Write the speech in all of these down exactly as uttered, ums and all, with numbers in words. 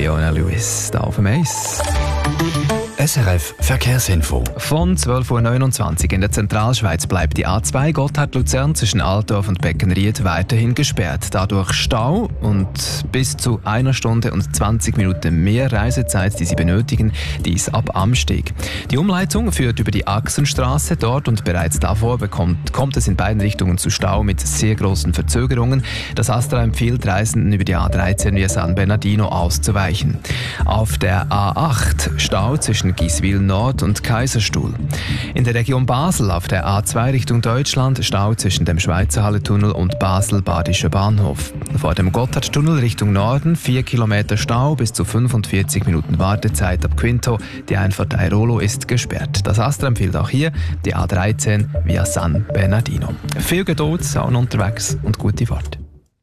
Leona Lewis, da auf dem Eis. S R F Verkehrsinfo. Von zwölf Uhr neunundzwanzig in der Zentralschweiz bleibt die A zwei Gotthard-Luzern zwischen Altdorf und Beckenried weiterhin gesperrt. Dadurch Stau und bis zu einer Stunde und zwanzig Minuten mehr Reisezeit, die Sie benötigen, dies ab Amsteg. Die Umleitung führt über die Achsenstraße dort und bereits davor bekommt, kommt es in beiden Richtungen zu Stau mit sehr großen Verzögerungen. Das Astra empfiehlt Reisenden über die A dreizehn via San Bernardino auszuweichen. Auf der A acht Stau zwischen Giswil Nord und Kaiserstuhl. In der Region Basel auf der A zwei Richtung Deutschland Stau zwischen dem Schweizerhalle-Tunnel und Basel-Badischer Bahnhof. Vor dem Gotthardtunnel Richtung Norden vier Kilometer Stau bis zu fünfundvierzig Minuten Wartezeit ab Quinto. Die Einfahrt Airolo ist gesperrt. Das Astra empfiehlt auch hier die A dreizehn via San Bernardino. Viel Geduld, Sauen unterwegs und gute Fahrt.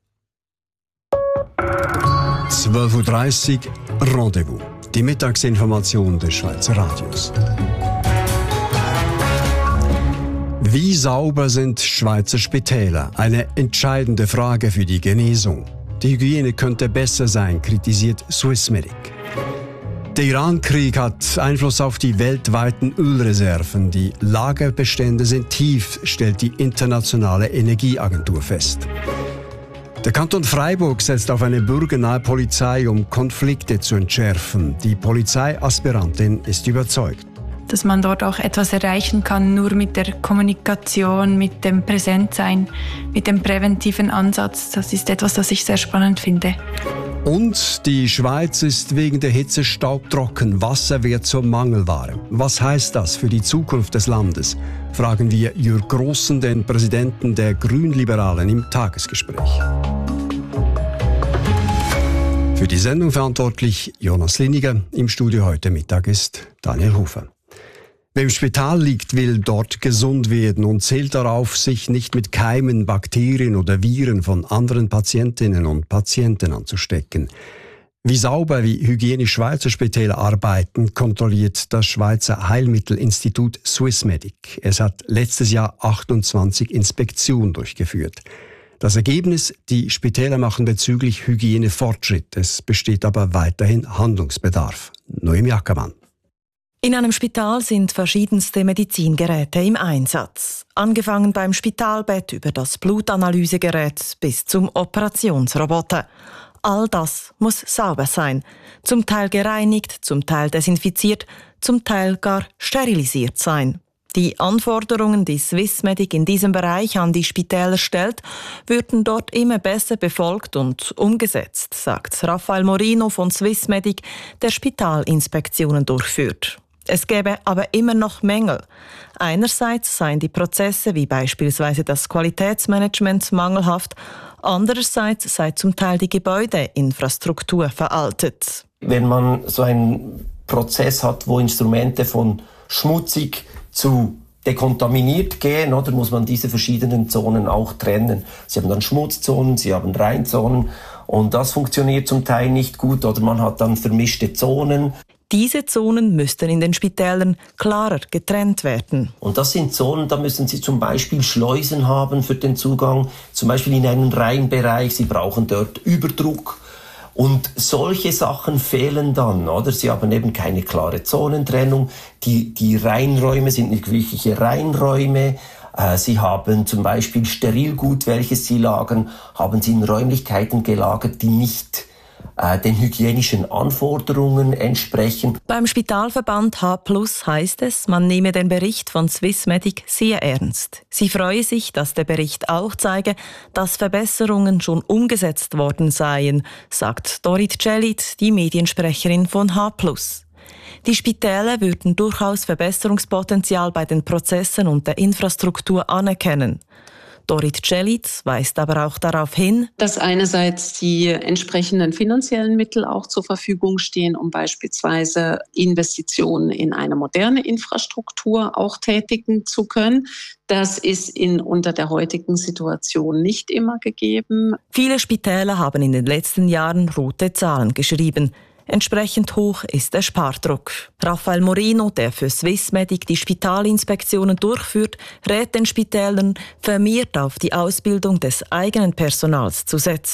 zwölf Uhr dreißig Rendezvous. Die Mittagsinformation des Schweizer Radios. Wie sauber sind Schweizer Spitäler? Eine entscheidende Frage für die Genesung. Die Hygiene könnte besser sein, kritisiert Swissmedic. Der Iran-Krieg hat Einfluss auf die weltweiten Ölreserven. Die Lagerbestände sind tief, stellt die Internationale Energieagentur fest. Der Kanton Freiburg setzt auf eine bürgernahe Polizei, um Konflikte zu entschärfen. Die Polizeiaspirantin ist überzeugt. Dass man dort auch etwas erreichen kann, nur mit der Kommunikation, mit dem Präsentsein, mit dem präventiven Ansatz. Das ist etwas, das ich sehr spannend finde. Und die Schweiz ist wegen der Hitze staubtrocken. Wasser wird zur Mangelware. Was heißt das für die Zukunft des Landes? Fragen wir Jürg Grossen, den Präsidenten der Grünliberalen, im Tagesgespräch. Für die Sendung verantwortlich Jonas Liniger. Im Studio heute Mittag ist Daniel Hofer. Wer im Spital liegt, will dort gesund werden und zählt darauf, sich nicht mit Keimen, Bakterien oder Viren von anderen Patientinnen und Patienten anzustecken. Wie sauber, wie hygienisch Schweizer Spitäler arbeiten, kontrolliert das Schweizer Heilmittelinstitut Swissmedic. Es hat letztes Jahr achtundzwanzig Inspektionen durchgeführt. Das Ergebnis: Die Spitäler machen bezüglich Hygiene Fortschritt. Es besteht aber weiterhin Handlungsbedarf. Noemi Ackermann. In einem Spital sind verschiedenste Medizingeräte im Einsatz. Angefangen beim Spitalbett über das Blutanalysegerät bis zum Operationsroboter. All das muss sauber sein. Zum Teil gereinigt, zum Teil desinfiziert, zum Teil gar sterilisiert sein. Die Anforderungen, die Swissmedic in diesem Bereich an die Spitäler stellt, würden dort immer besser befolgt und umgesetzt, sagt Raphael Morino von Swissmedic, der Spitalinspektionen durchführt. Es gäbe aber immer noch Mängel. Einerseits seien die Prozesse wie beispielsweise das Qualitätsmanagement mangelhaft, andererseits sei zum Teil die Gebäudeinfrastruktur veraltet. Wenn man so einen Prozess hat, wo Instrumente von schmutzig zu dekontaminiert gehen, oder muss man diese verschiedenen Zonen auch trennen. Sie haben dann Schmutzzonen, Sie haben Reinzonen und das funktioniert zum Teil nicht gut oder man hat dann vermischte Zonen. Diese Zonen müssten in den Spitälern klarer getrennt werden. Und das sind Zonen, da müssen Sie zum Beispiel Schleusen haben für den Zugang, zum Beispiel in einen Reinbereich, Sie brauchen dort Überdruck. Und solche Sachen fehlen dann, oder? Sie haben eben keine klare Zonentrennung. Die, die Reinräume sind nicht wirkliche Reinräume. Äh, Sie haben zum Beispiel Sterilgut, welches Sie lagern, haben Sie in Räumlichkeiten gelagert, die nicht äh, den hygienischen Anforderungen entsprechen. Beim Spitalverband H plus heißt es, man nehme den Bericht von Swissmedic sehr ernst. Sie freue sich, dass der Bericht auch zeige, dass Verbesserungen schon umgesetzt worden seien, sagt Dorit Celit, die Mediensprecherin von H plus. Die Spitäler würden durchaus Verbesserungspotenzial bei den Prozessen und der Infrastruktur anerkennen. Dorit Celit weist aber auch darauf hin, dass einerseits die entsprechenden finanziellen Mittel auch zur Verfügung stehen, um beispielsweise Investitionen in eine moderne Infrastruktur auch tätigen zu können. Das ist in, unter der heutigen Situation nicht immer gegeben. Viele Spitäler haben in den letzten Jahren rote Zahlen geschrieben. Entsprechend hoch ist der Spardruck. Raphael Morino, der für Swissmedic die Spitalinspektionen durchführt, rät den Spitälern, vermehrt auf die Ausbildung des eigenen Personals zu setzen.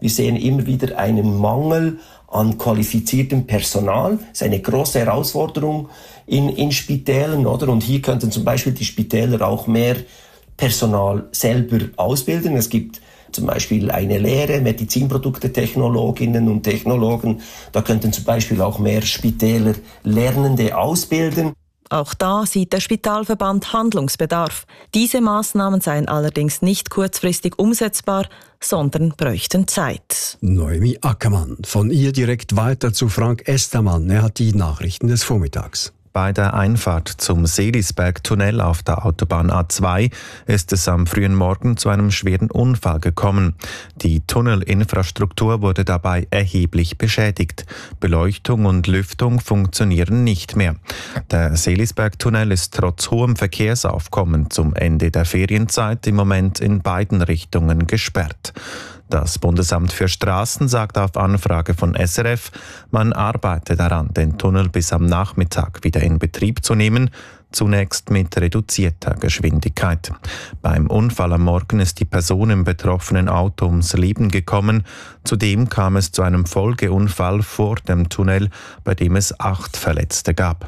Wir sehen immer wieder einen Mangel an qualifiziertem Personal. Das ist eine große Herausforderung in, in Spitälern, oder? Und hier könnten zum Beispiel die Spitäler auch mehr Personal selber ausbilden. Es gibt zum Beispiel eine Lehre, Medizinprodukte-Technologinnen und Technologen. Da könnten zum Beispiel auch mehr Spitäler Lernende ausbilden. Auch da sieht der Spitalverband Handlungsbedarf. Diese Maßnahmen seien allerdings nicht kurzfristig umsetzbar, sondern bräuchten Zeit. Noemi Ackermann. Von ihr direkt weiter zu Frank Estermann. Er hat die Nachrichten des Vormittags. Bei der Einfahrt zum Seelisberg-Tunnel auf der Autobahn A zwei ist es am frühen Morgen zu einem schweren Unfall gekommen. Die Tunnelinfrastruktur wurde dabei erheblich beschädigt. Beleuchtung und Lüftung funktionieren nicht mehr. Der Seelisberg-Tunnel ist trotz hohem Verkehrsaufkommen zum Ende der Ferienzeit im Moment in beiden Richtungen gesperrt. Das Bundesamt für Straßen sagt auf Anfrage von S R F, man arbeite daran, den Tunnel bis am Nachmittag wieder in Betrieb zu nehmen, zunächst mit reduzierter Geschwindigkeit. Beim Unfall am Morgen ist die Person im betroffenen Auto ums Leben gekommen. Zudem kam es zu einem Folgeunfall vor dem Tunnel, bei dem es acht Verletzte gab.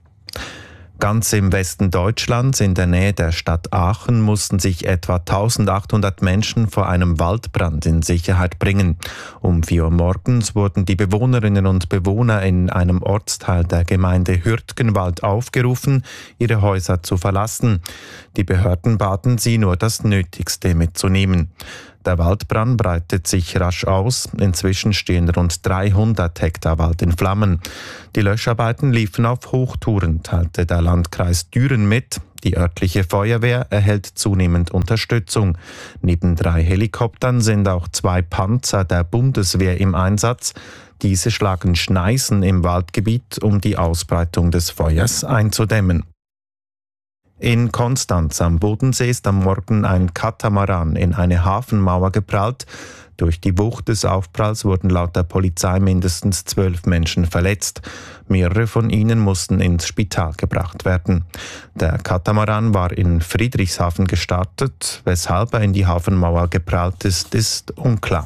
Ganz im Westen Deutschlands, in der Nähe der Stadt Aachen, mussten sich etwa eintausendachthundert Menschen vor einem Waldbrand in Sicherheit bringen. Um vier Uhr morgens wurden die Bewohnerinnen und Bewohner in einem Ortsteil der Gemeinde Hürtgenwald aufgerufen, ihre Häuser zu verlassen. Die Behörden baten sie, nur das Nötigste mitzunehmen. Der Waldbrand breitet sich rasch aus. Inzwischen stehen rund dreihundert Hektar Wald in Flammen. Die Löscharbeiten liefen auf Hochtouren, teilte der Landkreis Düren mit. Die örtliche Feuerwehr erhält zunehmend Unterstützung. Neben drei Helikoptern sind auch zwei Panzer der Bundeswehr im Einsatz. Diese schlagen Schneisen im Waldgebiet, um die Ausbreitung des Feuers einzudämmen. In Konstanz am Bodensee ist am Morgen ein Katamaran in eine Hafenmauer geprallt. Durch die Wucht des Aufpralls wurden laut der Polizei mindestens zwölf Menschen verletzt. Mehrere von ihnen mussten ins Spital gebracht werden. Der Katamaran war in Friedrichshafen gestartet. Weshalb er in die Hafenmauer geprallt ist, ist unklar.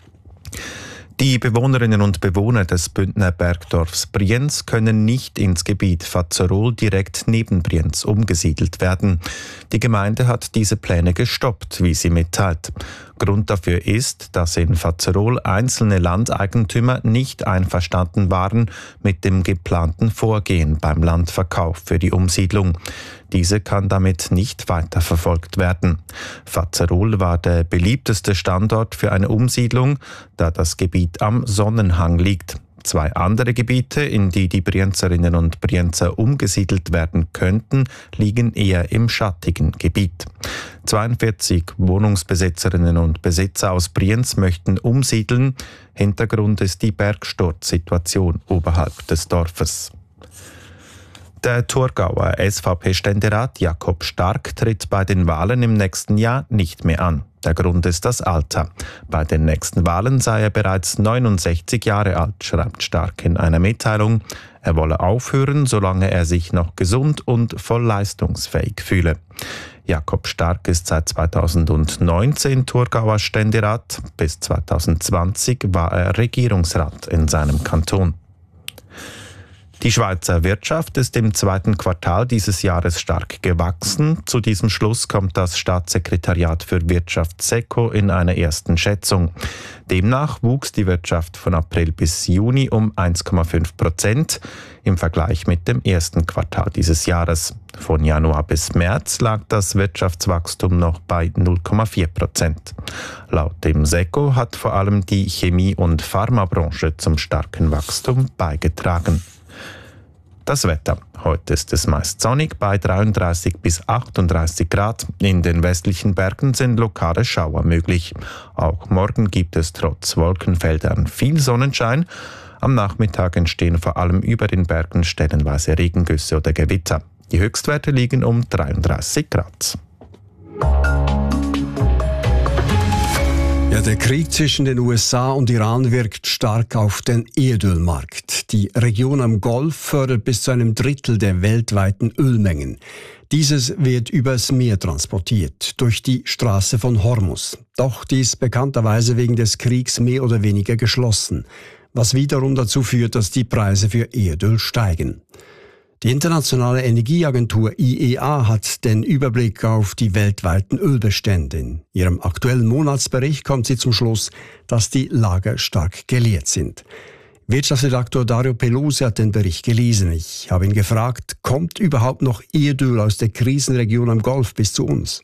Die Bewohnerinnen und Bewohner des Bündner Bergdorfs Brienz können nicht ins Gebiet Vazerol direkt neben Brienz umgesiedelt werden. Die Gemeinde hat diese Pläne gestoppt, wie sie mitteilt. Grund dafür ist, dass in Vazerol einzelne Landeigentümer nicht einverstanden waren mit dem geplanten Vorgehen beim Landverkauf für die Umsiedlung. Diese kann damit nicht weiterverfolgt werden. Vazerol war der beliebteste Standort für eine Umsiedlung, da das Gebiet am Sonnenhang liegt. Zwei andere Gebiete, in die die Brienzerinnen und Brienzer umgesiedelt werden könnten, liegen eher im schattigen Gebiet. zweiundvierzig Wohnungsbesitzerinnen und Besitzer aus Brienz möchten umsiedeln. Hintergrund ist die Bergsturzsituation oberhalb des Dorfes. Der Thurgauer S V P-Ständerat Jakob Stark tritt bei den Wahlen im nächsten Jahr nicht mehr an. Der Grund ist das Alter. Bei den nächsten Wahlen sei er bereits neunundsechzig Jahre alt, schreibt Stark in einer Mitteilung. Er wolle aufhören, solange er sich noch gesund und voll leistungsfähig fühle. Jakob Stark ist seit zweitausendneunzehn Thurgauer Ständerat. Bis zweitausendzwanzig war er Regierungsrat in seinem Kanton. Die Schweizer Wirtschaft ist im zweiten Quartal dieses Jahres stark gewachsen. Zu diesem Schluss kommt das Staatssekretariat für Wirtschaft SECO in einer ersten Schätzung. Demnach wuchs die Wirtschaft von April bis Juni um eins Komma fünf Prozent im Vergleich mit dem ersten Quartal dieses Jahres. Von Januar bis März lag das Wirtschaftswachstum noch bei null Komma vier Prozent. Laut dem SECO hat vor allem die Chemie- und Pharmabranche zum starken Wachstum beigetragen. Das Wetter. Heute ist es meist sonnig bei dreiunddreißig bis achtunddreißig Grad. In den westlichen Bergen sind lokale Schauer möglich. Auch morgen gibt es trotz Wolkenfeldern viel Sonnenschein. Am Nachmittag entstehen vor allem über den Bergen stellenweise Regengüsse oder Gewitter. Die Höchstwerte liegen um dreiunddreißig Grad. Ja, Der Krieg zwischen den U S A und Iran wirkt stark auf den Erdölmarkt. Die Region am Golf fördert bis zu einem Drittel der weltweiten Ölmengen. Dieses wird übers Meer transportiert, durch die Straße von Hormuz. Doch die ist bekannterweise wegen des Kriegs mehr oder weniger geschlossen, was wiederum dazu führt, dass die Preise für Erdöl steigen. Die Internationale Energieagentur I E A hat den Überblick auf die weltweiten Ölbestände. In ihrem aktuellen Monatsbericht kommt sie zum Schluss, dass die Lager stark geleert sind. Wirtschaftsredaktor Dario Pelosi hat den Bericht gelesen. Ich habe ihn gefragt, kommt überhaupt noch Erdöl aus der Krisenregion am Golf bis zu uns?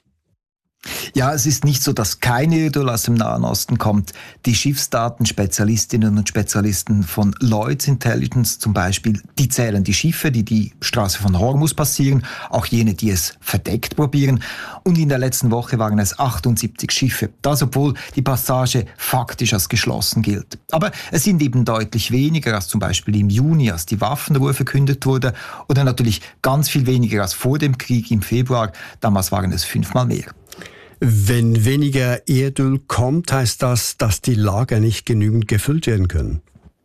Ja, es ist nicht so, dass kein Erdöl aus dem Nahen Osten kommt. Die Schiffsdatenspezialistinnen und Spezialisten von Lloyd's Intelligence zum Beispiel, die zählen die Schiffe, die die Straße von Hormuz passieren, auch jene, die es verdeckt probieren. Und in der letzten Woche waren es achtundsiebzig Schiffe, das obwohl die Passage faktisch als geschlossen gilt. Aber es sind eben deutlich weniger als zum Beispiel im Juni, als die Waffenruhe verkündet wurde, oder natürlich ganz viel weniger als vor dem Krieg im Februar. Damals waren es fünfmal mehr. Wenn weniger Erdöl kommt, heißt das, dass die Lager nicht genügend gefüllt werden können?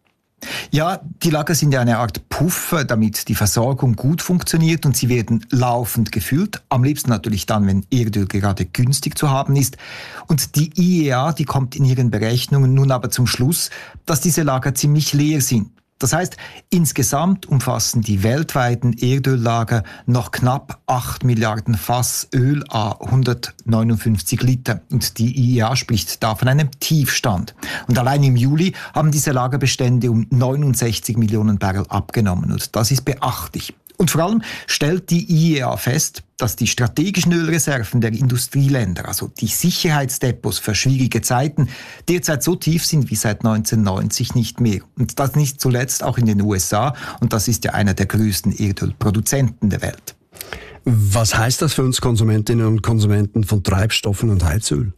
Ja, die Lager sind ja eine Art Puffer, damit die Versorgung gut funktioniert, und sie werden laufend gefüllt. Am liebsten natürlich dann, wenn Erdöl gerade günstig zu haben ist. Und die I E A, die kommt in ihren Berechnungen nun aber zum Schluss, dass diese Lager ziemlich leer sind. Das heißt, insgesamt umfassen die weltweiten Erdöllager noch knapp acht Milliarden Fass Öl à hundertneunundfünfzig Liter. Und die I E A spricht da von einem Tiefstand. Und allein im Juli haben diese Lagerbestände um neunundsechzig Millionen Barrel abgenommen. Und das ist beachtlich. Und vor allem stellt die I E A fest, dass die strategischen Ölreserven der Industrieländer, also die Sicherheitsdepots für schwierige Zeiten, derzeit so tief sind wie seit neunzehnhundertneunzig nicht mehr. Und das nicht zuletzt auch in den U S A. Und das ist ja einer der größten Erdölproduzenten der Welt. Was heißt das für uns Konsumentinnen und Konsumenten von Treibstoffen und Heizöl?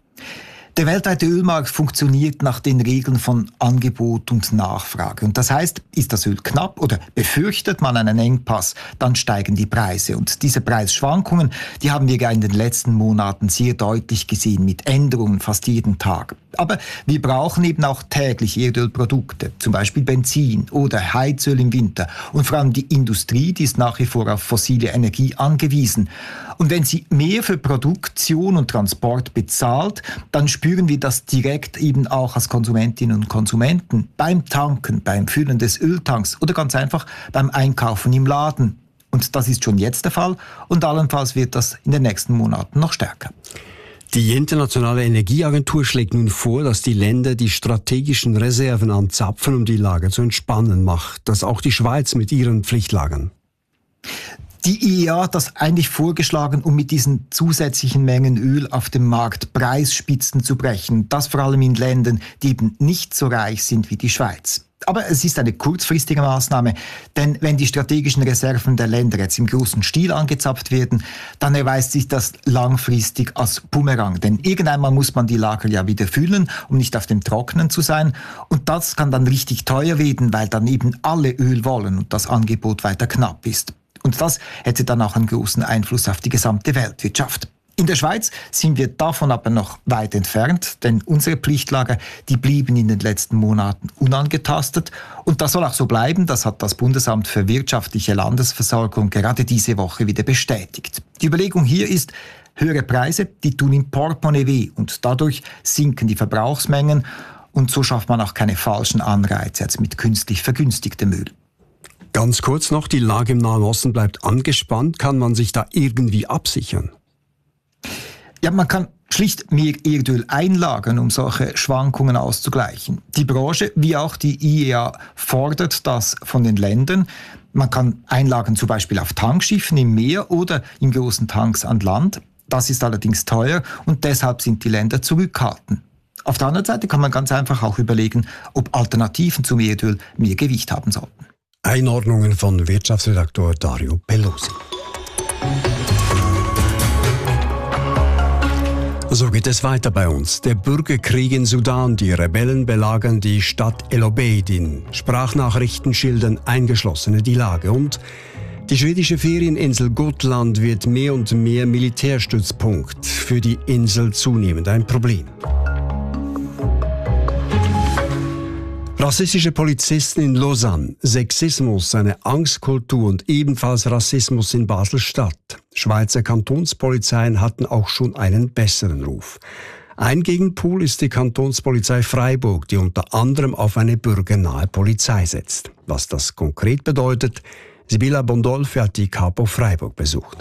Der weltweite Ölmarkt funktioniert nach den Regeln von Angebot und Nachfrage. Und das heißt, ist das Öl knapp oder befürchtet man einen Engpass, dann steigen die Preise. Und diese Preisschwankungen, die haben wir ja in den letzten Monaten sehr deutlich gesehen, mit Änderungen fast jeden Tag. Aber wir brauchen eben auch täglich Erdölprodukte, zum Beispiel Benzin oder Heizöl im Winter. Und vor allem die Industrie, die ist nach wie vor auf fossile Energie angewiesen. Und wenn sie mehr für Produktion und Transport bezahlt, dann spüren wir das direkt eben auch als Konsumentinnen und Konsumenten beim Tanken, beim Füllen des Öltanks oder ganz einfach beim Einkaufen im Laden. Und das ist schon jetzt der Fall, und allenfalls wird das in den nächsten Monaten noch stärker. Die Internationale Energieagentur schlägt nun vor, dass die Länder die strategischen Reserven anzapfen, um die Lage zu entspannen. Macht das auch die Schweiz mit ihren Pflichtlagern? Die I E A hat das eigentlich vorgeschlagen, um mit diesen zusätzlichen Mengen Öl auf dem Markt Preisspitzen zu brechen. Das vor allem in Ländern, die eben nicht so reich sind wie die Schweiz. Aber es ist eine kurzfristige Maßnahme, denn wenn die strategischen Reserven der Länder jetzt im großen Stil angezapft werden, dann erweist sich das langfristig als Bumerang. Denn irgendeinmal muss man die Lager ja wieder füllen, um nicht auf dem Trockenen zu sein. Und das kann dann richtig teuer werden, weil dann eben alle Öl wollen und das Angebot weiter knapp ist. Und das hätte dann auch einen großen Einfluss auf die gesamte Weltwirtschaft. In der Schweiz sind wir davon aber noch weit entfernt, denn unsere Pflichtlager, die blieben in den letzten Monaten unangetastet. Und das soll auch so bleiben, das hat das Bundesamt für wirtschaftliche Landesversorgung gerade diese Woche wieder bestätigt. Die Überlegung hier ist, höhere Preise, die tun im Portemonnaie weh, und dadurch sinken die Verbrauchsmengen, und so schafft man auch keine falschen Anreize jetzt mit künstlich vergünstigtem Öl. Ganz kurz noch, die Lage im Nahen Osten bleibt angespannt. Kann man sich da irgendwie absichern? Ja, man kann schlicht mehr Erdöl einlagern, um solche Schwankungen auszugleichen. Die Branche wie auch die I E A fordert das von den Ländern. Man kann einlagern zum Beispiel auf Tankschiffen im Meer oder in großen Tanks an Land. Das ist allerdings teuer, und deshalb sind die Länder zurückhaltend. Auf der anderen Seite kann man ganz einfach auch überlegen, ob Alternativen zum Erdöl mehr Gewicht haben sollten. Einordnungen von Wirtschaftsredaktor Dario Pelosi. So geht es weiter bei uns. Der Bürgerkrieg in Sudan. Die Rebellen belagern die Stadt El Obeid. In Sprachnachrichten schildern Eingeschlossene die Lage. Und die schwedische Ferieninsel Gotland wird mehr und mehr Militärstützpunkt. Für die Insel zunehmend ein Problem. Rassistische Polizisten in Lausanne, Sexismus, eine Angstkultur und ebenfalls Rassismus in Basel-Stadt. Schweizer Kantonspolizeien hatten auch schon einen besseren Ruf. Ein Gegenpol ist die Kantonspolizei Freiburg, die unter anderem auf eine bürgernahe Polizei setzt. Was das konkret bedeutet, Sibylla Bondolfi hat die Kapo Freiburg besucht.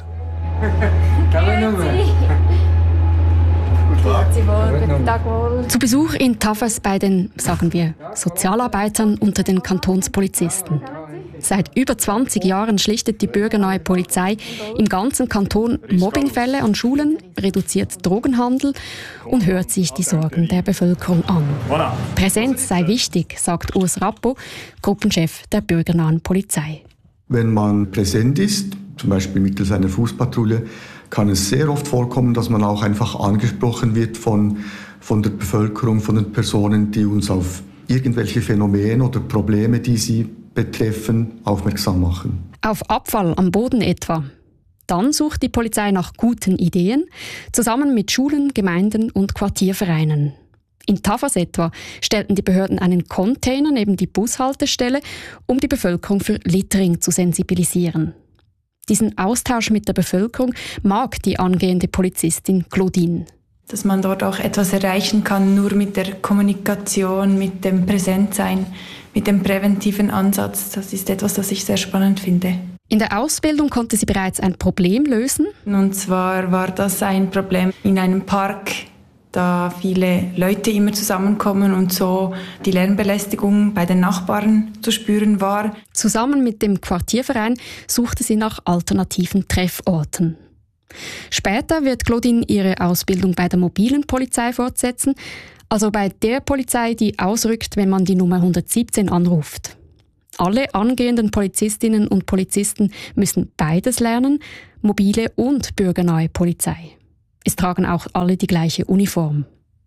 Zu Besuch in Tafers bei den, sagen wir, Sozialarbeitern unter den Kantonspolizisten. Seit über zwanzig Jahren schlichtet die bürgernahe Polizei im ganzen Kanton Mobbingfälle an Schulen, reduziert Drogenhandel und hört sich die Sorgen der Bevölkerung an. Präsenz sei wichtig, sagt Urs Rappo, Gruppenchef der bürgernahen Polizei. Wenn man präsent ist, zum Beispiel mittels einer Fußpatrouille, kann es sehr oft vorkommen, dass man auch einfach angesprochen wird von, von der Bevölkerung, von den Personen, die uns auf irgendwelche Phänomene oder Probleme, die sie betreffen, aufmerksam machen. Auf Abfall am Boden etwa. Dann sucht die Polizei nach guten Ideen, zusammen mit Schulen, Gemeinden und Quartiervereinen. In Tafers etwa stellten die Behörden einen Container neben die Bushaltestelle, um die Bevölkerung für Littering zu sensibilisieren. Diesen Austausch mit der Bevölkerung mag die angehende Polizistin Claudine. Dass man dort auch etwas erreichen kann, nur mit der Kommunikation, mit dem Präsentsein, mit dem präventiven Ansatz. Das ist etwas, das ich sehr spannend finde. In der Ausbildung konnte sie bereits ein Problem lösen. Und zwar war das ein Problem in einem Park, da viele Leute immer zusammenkommen und so die Lärmbelästigung bei den Nachbarn zu spüren war. Zusammen mit dem Quartierverein suchte sie nach alternativen Trefforten. Später wird Claudine ihre Ausbildung bei der mobilen Polizei fortsetzen, also bei der Polizei, die ausrückt, wenn man die Nummer hundertsiebzehn anruft. Alle angehenden Polizistinnen und Polizisten müssen beides lernen, mobile und bürgernahe Polizei. Es tragen auch alle die gleiche Uniform.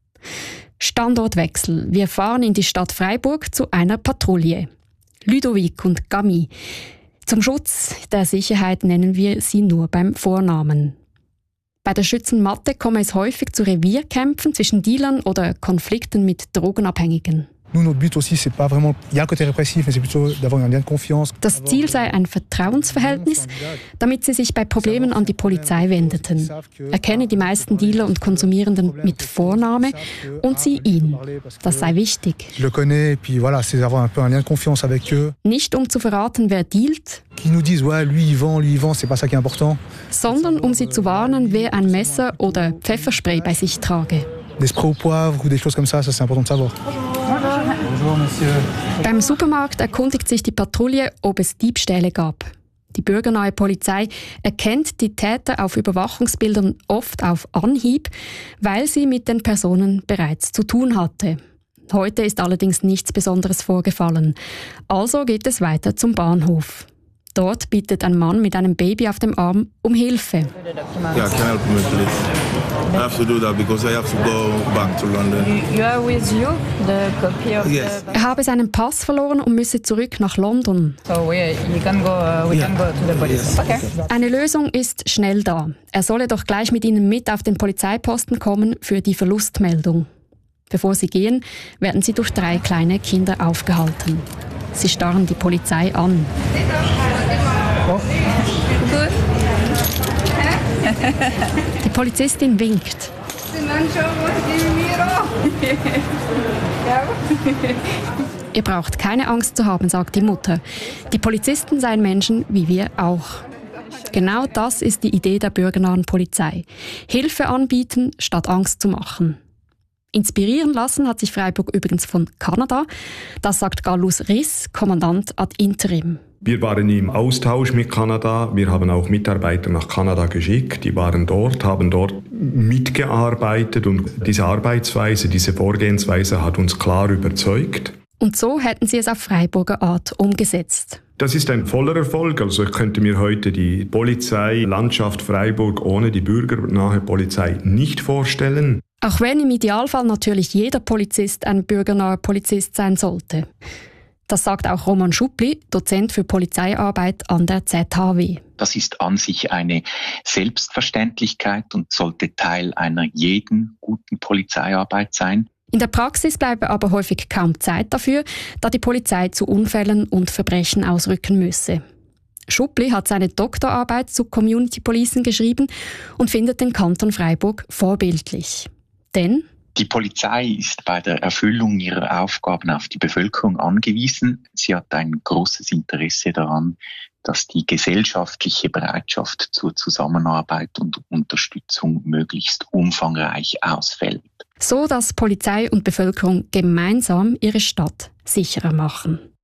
Standortwechsel. Wir fahren in die Stadt Freiburg zu einer Patrouille. Ludovic und Gami. Zum Schutz der Sicherheit nennen wir sie nur beim Vornamen. Bei der Schützenmatte komme es häufig zu Revierkämpfen zwischen Dealern oder Konflikten mit Drogenabhängigen. Das Ziel sei ein Vertrauensverhältnis, damit sie sich bei Problemen an die Polizei wendeten. Er kenne die meisten Dealer und Konsumierenden mit Vorname und sie ihn. Das sei wichtig. Nicht um zu verraten, wer dealt, sondern um sie zu warnen, wer ein Messer oder Pfefferspray bei sich trage. Beim Supermarkt erkundigt sich die Patrouille, ob es Diebstähle gab. Die bürgernahe Polizei erkennt die Täter auf Überwachungsbildern oft auf Anhieb, weil sie mit den Personen bereits zu tun hatte. Heute ist allerdings nichts Besonderes vorgefallen. Also geht es weiter zum Bahnhof. Dort bittet ein Mann mit einem Baby auf dem Arm um Hilfe. Yeah, can help me, please. I have to do that because I have to go back to London. You are with you, the copy of yes. the... Er habe seinen Pass verloren und müsse zurück nach London. So we, you can go, uh, we yeah. can go to the police. Yes. Okay. Eine Lösung ist schnell da. Er solle doch gleich mit ihnen mit auf den Polizeiposten kommen für die Verlustmeldung. Bevor sie gehen, werden sie durch drei kleine Kinder aufgehalten. Sie starren die Polizei an. Die Polizistin winkt. Ihr braucht keine Angst zu haben, sagt die Mutter. Die Polizisten seien Menschen wie wir auch. Genau das ist die Idee der bürgernahen Polizei. Hilfe anbieten, statt Angst zu machen. Inspirieren lassen hat sich Freiburg übrigens von Kanada. Das sagt Gallus Riss, Kommandant ad interim. Wir waren im Austausch mit Kanada. Wir haben auch Mitarbeiter nach Kanada geschickt. Die waren dort, haben dort mitgearbeitet. Und diese Arbeitsweise, diese Vorgehensweise hat uns klar überzeugt. Und so hätten sie es auf Freiburger Art umgesetzt. Das ist ein voller Erfolg. Also ich könnte mir heute die Polizeilandschaft Freiburg ohne die bürgernahe Polizei nicht vorstellen. Auch wenn im Idealfall natürlich jeder Polizist ein bürgernaher Polizist sein sollte. Das sagt auch Roman Schuppli, Dozent für Polizeiarbeit an der Z H W. Das ist an sich eine Selbstverständlichkeit und sollte Teil einer jeden guten Polizeiarbeit sein. In der Praxis bleibt aber häufig kaum Zeit dafür, da die Polizei zu Unfällen und Verbrechen ausrücken müsse. Schuppli hat seine Doktorarbeit zu Community Policing geschrieben und findet den Kanton Freiburg vorbildlich. Denn die Polizei ist bei der Erfüllung ihrer Aufgaben auf die Bevölkerung angewiesen. Sie hat ein großes Interesse daran, dass die gesellschaftliche Bereitschaft zur Zusammenarbeit und Unterstützung möglichst umfangreich ausfällt. So dass Polizei und Bevölkerung gemeinsam ihre Stadt sicherer machen.